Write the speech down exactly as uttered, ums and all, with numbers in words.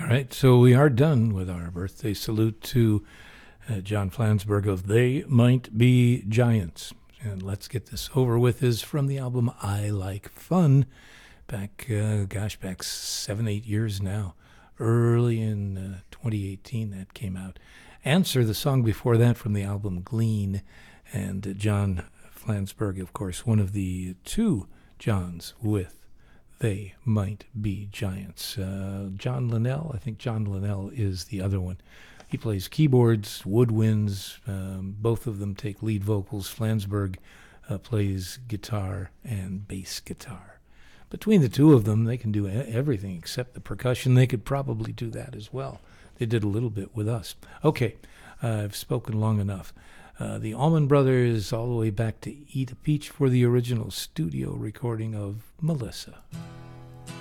right, so we are done with our birthday salute to uh, John Flansburgh of They Might Be Giants. And Let's Get This Over With is from the album I Like Fun, back, uh, gosh, back seven, eight years now. Early in uh, twenty eighteen that came out. Answer, the song before that from the album Glean. And uh, John Flansburgh, of course, one of the two Johns with They Might Be Giants. Uh, John Linnell, I think John Linnell is the other one. He plays keyboards, woodwinds. Um, both of them take lead vocals. Flansburgh uh, plays guitar and bass guitar. Between the two of them, they can do everything except the percussion. They could probably do that as well. They did a little bit with us. Okay, uh, I've spoken long enough. Uh, the Allman Brothers all the way back to Eat a Peach for the original studio recording of Melissa.